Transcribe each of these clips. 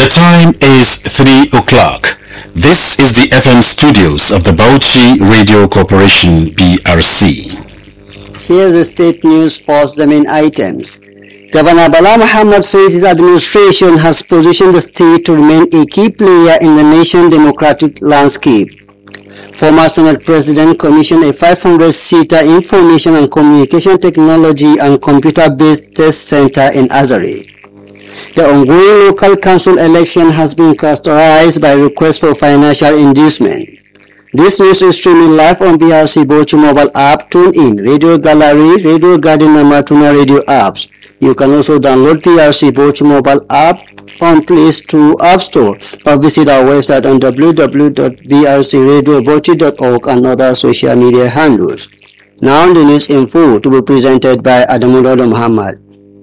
The time is 3 o'clock. This is the FM studios of the Bauchi Radio Corporation, BRC. Here's the state news. First, the main items. Governor Bala Muhammad says his administration has positioned the state to remain a key player in the nation's democratic landscape. Former Senate President commissioned a 500-seater Information and Communication Technology and Computer-Based Test Center in Azare. The ongoing local council election has been characterized by requests for financial inducement. This news is streaming live on BRC Bauchi mobile app, TuneIn, Radio Gallery, Radio Garden and Matuna Radio apps. You can also download BRC Bauchi mobile app on Play Store, App Store, or visit our website on www.brcradiobauchi.org and other social media handles. Now the news info to be presented by Adamuddin Muhammad.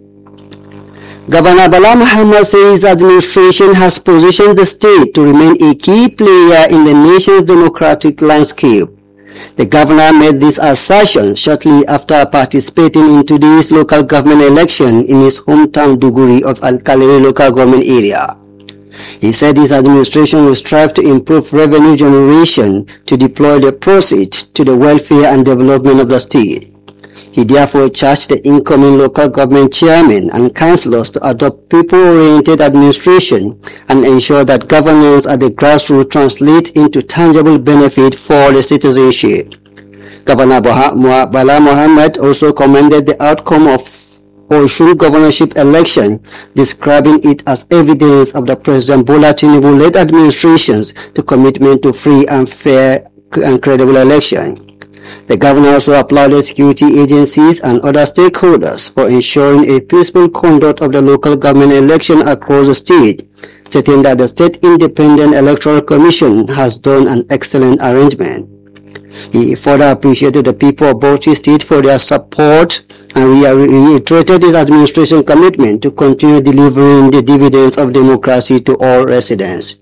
Governor Bala Muhammad says his administration has positioned the state to remain a key player in the nation's democratic landscape. The governor made this assertion shortly after participating in today's local government election in his hometown Duguri of Al-Kaliri local government area. He said his administration will strive to improve revenue generation to deploy the proceeds to the welfare and development of the state. He therefore charged the incoming local government chairmen and councillors to adopt people-oriented administration and ensure that governance at the grassroots translates into tangible benefit for the citizenship. Governor Bala Muhammad also commended the outcome of Osun governorship election, describing it as evidence of the President Bola Tinubu-led administration's commitment to free and fair and credible election. The governor also applauded security agencies and other stakeholders for ensuring a peaceful conduct of the local government election across the state, stating that the State Independent Electoral Commission has done an excellent arrangement. He further appreciated the people of Bauchi State for their support and reiterated his administration's commitment to continue delivering the dividends of democracy to all residents.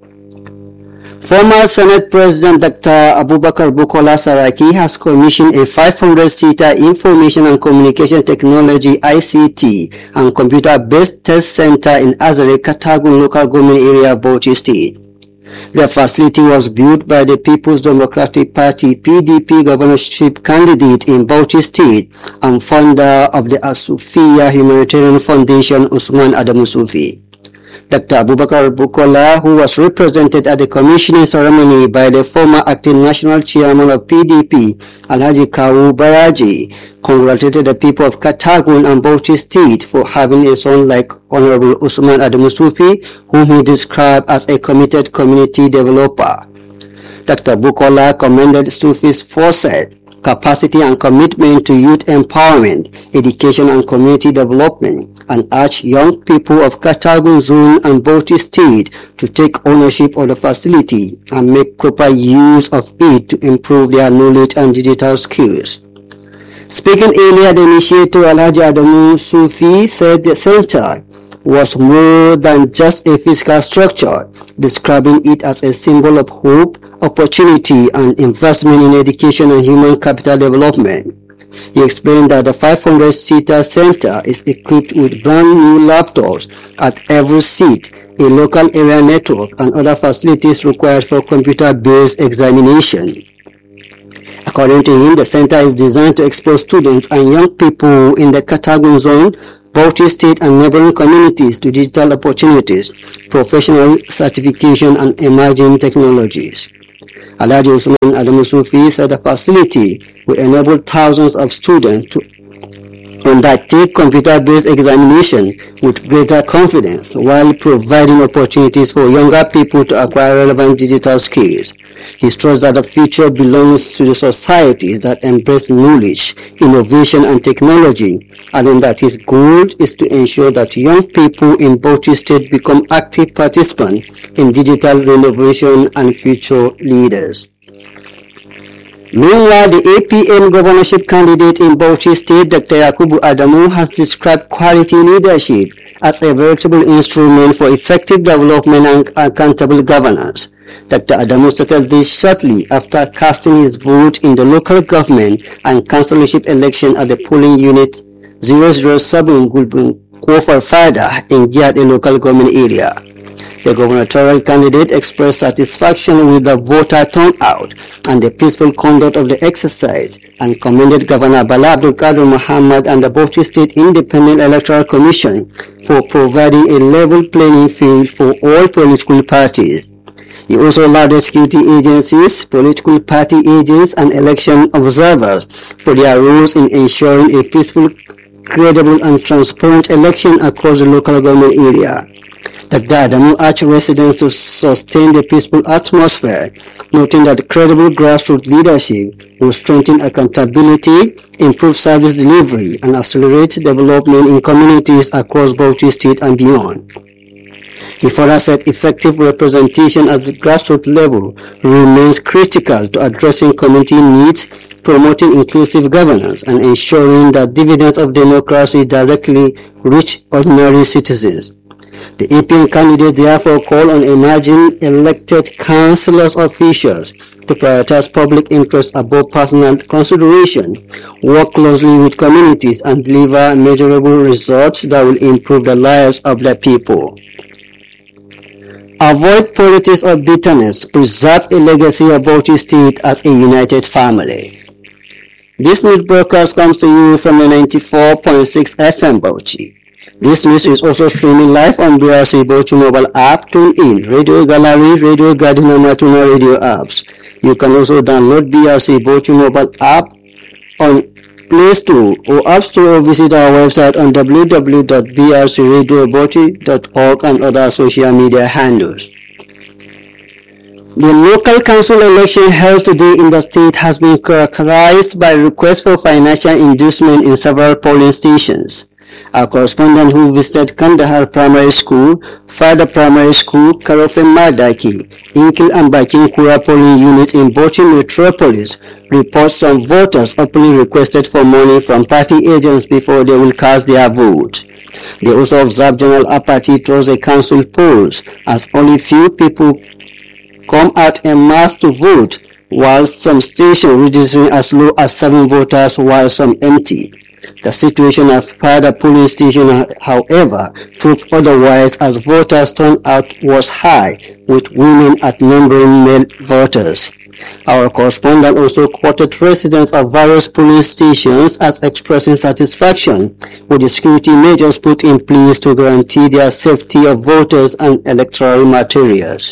Former Senate President Dr. Abubakar Bukola Saraki has commissioned a 500-seater Information and Communication Technology (ICT) and Computer-Based Test Center in Azare, Katagun local government area, Bauchi State. The facility was built by the People's Democratic Party (PDP) governorship candidate in Bauchi State and founder of the Asufia Humanitarian Foundation, Usman Adamu Sufi. Dr. Abubakar Bukola, who was represented at the commissioning ceremony by the former acting national chairman of PDP, Alhaji Kawu Baraji, congratulated the people of Katagun and Bauchi State for having a son like Honorable Usman Adamu Sufi, whom he described as a committed community developer. Dr. Bukola commended Sufi's foresight, capacity and commitment to youth empowerment, education and community development, and urged young people of Katagun Zone and Bauchi State to take ownership of the facility and make proper use of it to improve their knowledge and digital skills. Speaking earlier, the initiator Alhaji Adamu Sufi said the center was more than just a physical structure, describing it as a symbol of hope, opportunity, and investment in education and human capital development. He explained that the 500-seater center is equipped with brand new laptops at every seat, a local area network, and other facilities required for computer-based examination. According to him, the center is designed to expose students and young people in the Katagun Zone, Bauchi State and neighboring communities to digital opportunities, professional certification, and emerging technologies. Alhaji Usman Adamu Sufi said the facility will enable thousands of students to undertake computer-based examination with greater confidence while providing opportunities for younger people to acquire relevant digital skills. He stressed that the future belongs to the societies that embrace knowledge, innovation, and technology, adding that his goal is to ensure that young people in Bauchi State become active participants in digital renovation and future leaders. Meanwhile, the APM governorship candidate in Bauchi State, Dr. Yakubu Adamu, has described quality leadership as a veritable instrument for effective development and accountable governance. Dr. Adamu stated this shortly after casting his vote in the local government and councillorship election at the polling unit 007 Gulbin Kofar Fada in Giade local government area. The gubernatorial candidate expressed satisfaction with the voter turnout and the peaceful conduct of the exercise and commended Governor Bala Abdul Qadir Muhammad and the Bauchi State Independent Electoral Commission for providing a level playing field for all political parties. He also lauded security agencies, political party agents, and election observers for their roles in ensuring a peaceful, credible, and transparent election across the local government area. Dr. Adamu urged residents to sustain the peaceful atmosphere, noting that credible grassroots leadership will strengthen accountability, improve service delivery, and accelerate development in communities across Bauchi State and beyond. He further said effective representation at the grassroots level remains critical to addressing community needs, promoting inclusive governance, and ensuring that dividends of democracy directly reach ordinary citizens. The APN candidate therefore called on emerging elected councillors officials to prioritize public interest above personal consideration, work closely with communities, and deliver measurable results that will improve the lives of the people. Avoid politics of bitterness. Preserve a legacy of Bauchi State as a united family. This news broadcast comes to you from the 94.6 FM Bauchi. This news is also streaming live on BRC Bauchi mobile app, TuneIn, Radio Gallery, Radio Garden, and Matuna radio apps. You can also download BRC Bauchi mobile app on Play Store or App Store, or visit our website on www.brcradiobauchi.org and other social media handles. The local council election held today in the state has been characterized by requests for financial inducement in several polling stations. Our correspondent who visited Kandahar Primary School, Fada Primary School, Karofe Madaki, Inkil and Bakin Kura polling units in Bauchi Metropolis reports some voters openly requested for money from party agents before they will cast their vote. They also observed general apathy towards the council polls as only few people come out en masse to vote, while some stations registering as low as 7 voters while some empty. The situation at Fada polling station, however, proved otherwise as voters' turnout was high, with women outnumbering male voters. Our correspondent also quoted residents of various polling stations as expressing satisfaction with the security measures put in place to guarantee their safety of voters and electoral materials.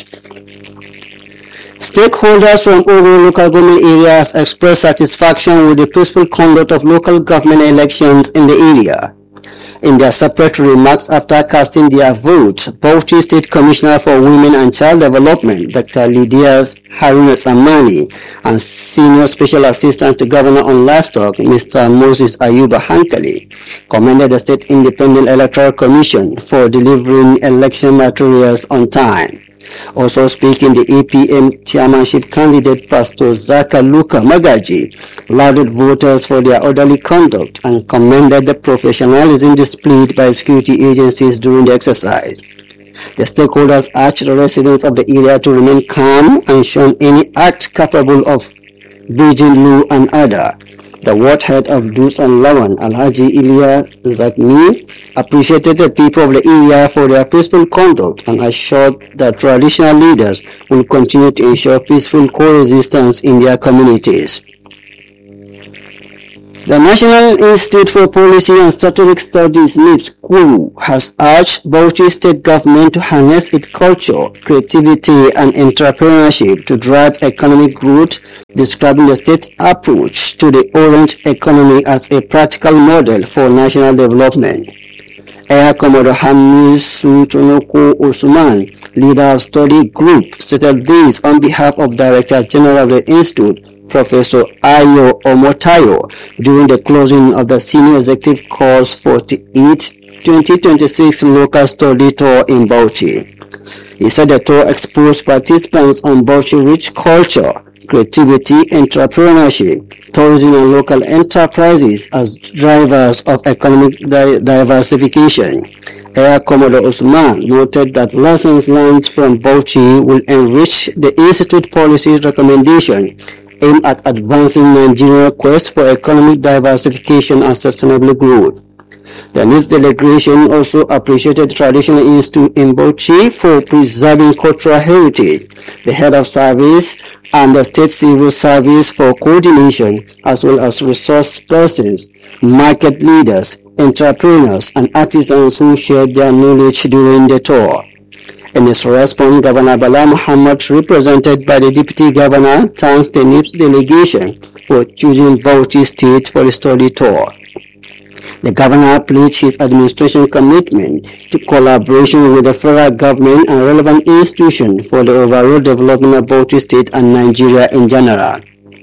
Stakeholders from overall local government areas expressed satisfaction with the peaceful conduct of local government elections in the area. In their separate remarks after casting their vote, Bauchi State Commissioner for Women and Child Development, Dr. Lydia Haruna Samani, and Senior Special Assistant to Governor on Livestock, Mr. Moses Ayuba Hankali, commended the State Independent Electoral Commission for delivering election materials on time. Also speaking, the APM chairmanship candidate Pastor Zaka Luka Magaji lauded voters for their orderly conduct and commended the professionalism displayed by security agencies during the exercise. The stakeholders urged the residents of the area to remain calm and shun any act capable of breaching law and order. The ward head of Dus and Lawan, Alhaji Ilya Zakmi, appreciated the people of the area for their peaceful conduct and assured that traditional leaders will continue to ensure peaceful coexistence in their communities. The National Institute for Policy and Strategic Studies, NIPS, KURU, has urged Bauchi State Government to harness its culture, creativity, and entrepreneurship to drive economic growth, describing the state's approach to the orange economy as a practical model for national development. Air Commodore Hamisu Tonoko Osman, leader of study group, stated this on behalf of Director General of the Institute, Professor Ayo Omotayo, during the closing of the Senior Executive Course 48 2026 Local Study Tour in Bauchi. He said the tour exposed participants on Bauchi-rich culture, creativity, entrepreneurship, tourism, and local enterprises as drivers of economic diversification. Air Commodore Osman noted that lessons learned from Bauchi will enrich the Institute policy recommendation aimed at advancing Nigeria's quest for economic diversification and sustainable growth. The NIPS delegation also appreciated Traditional Institute in Bauchi for preserving cultural heritage, the head of service and the state civil service for coordination, as well as resource persons, market leaders, entrepreneurs, and artisans who shared their knowledge during the tour. In his response, Governor Bala Muhammad, represented by the Deputy Governor, thanked the NIPS delegation for choosing Bauchi State for the study tour. The governor pledged his administration commitment to collaboration with the federal government and relevant institutions for the overall development of Bauchi State and Nigeria in general.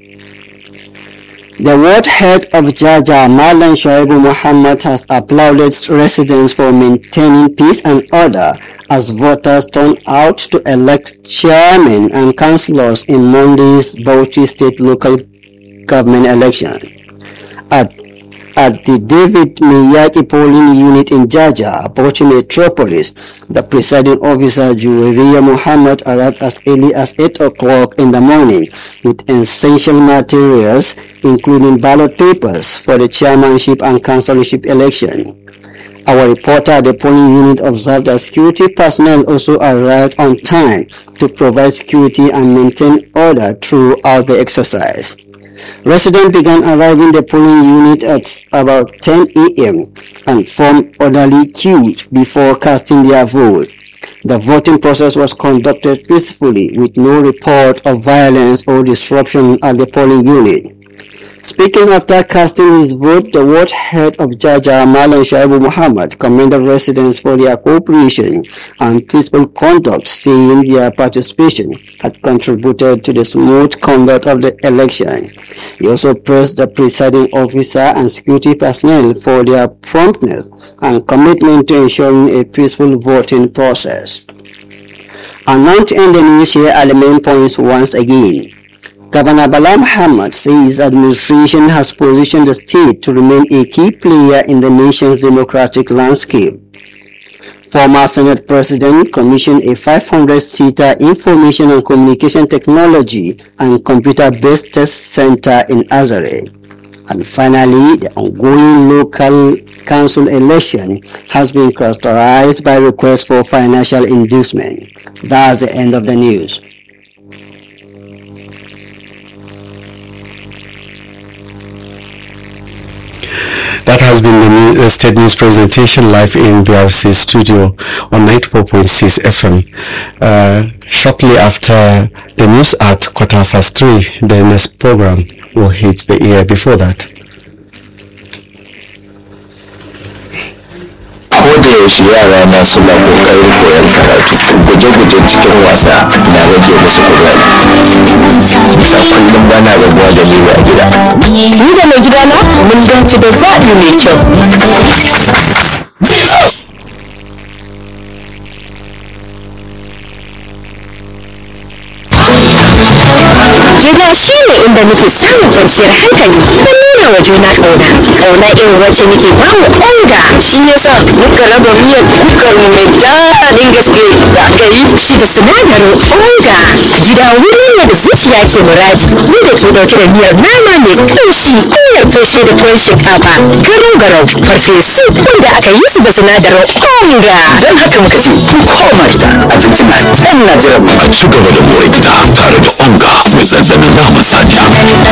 The ward head of Jaja, Malan Shoaibu Muhammad, has applauded residents for maintaining peace and order as voters turn out to elect chairmen and councillors in Monday's Bauchi State local government election. At the David Miyaki polling unit in Jaja, Bauchi Metropolis, the presiding officer Juwairiya Muhammad arrived as early as 8 o'clock in the morning with essential materials including ballot papers for the chairmanship and councillorship election. Our reporter at the polling unit observed that security personnel also arrived on time to provide security and maintain order throughout the exercise. Residents began arriving the polling unit at about 10 a.m. and formed orderly queues before casting their vote. The voting process was conducted peacefully with no report of violence or disruption at the polling unit. Speaking after casting his vote, the ward head of Jaja, Malan Shoaibu Muhammad, commended residents for their cooperation and peaceful conduct, saying their participation had contributed to the smooth conduct of the election. He also praised the presiding officer and security personnel for their promptness and commitment to ensuring a peaceful voting process. And now to end the news, here are the main points once again. Governor Bala Muhammad says his administration has positioned the state to remain a key player in the nation's democratic landscape. Former Senate President commissioned a 500-seater Information and Communication Technology and Computer-Based Test Center in Azare. And finally, the ongoing local council election has been characterized by requests for financial inducement. That's the end of the news. That has been the State News presentation live in BRC studio on 94.6 FM. Shortly after the news at 3:15, the next program will hit the air. Before that, da yaushe yara na suna kokarin koyon karatu, guje-guje cikin wasa na rage musu kuzari. Bisa kullum bana rabuwa da ni a gida. Ni da mai gidana mun dace da zaɓi mai kyau. Gida shi ne inda muke samun kwanciyar hankali da nuna wa juna ƙauna. Ƙauna irin wacce muke ba mu onga. Shi yasa muka raba miyar kukar mu mai daɗin gaske da aka yi shi da sinadarin onga. Gida wuri ne da zuciya ke muradi. Mu da ke ɗauke da miyar nama mai ƙamshi, miyar toshe da tuwon shinkafa, garau-garau, farfesu wanda aka yi su da sinadarin onga. Don haka muka ce ku koma gida, abinci na can na jiran mu. A ci gaba da more gida tare da onga mai ɗanɗanon naman saniya.